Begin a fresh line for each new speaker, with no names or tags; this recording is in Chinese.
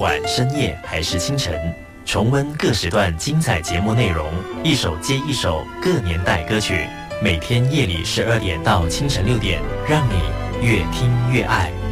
管深夜还是清晨，重温各时段精彩节目内容，一首接一首各年代歌曲。每天夜里12点到清晨6点，让你越听越爱。